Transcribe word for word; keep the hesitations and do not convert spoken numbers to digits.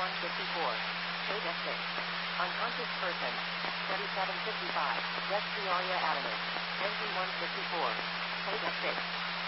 one fifty-four. Page F six. Unconscious person. thirty-seven fifty-five. West Peoria Avenue. N G one fifty-four. Page F six.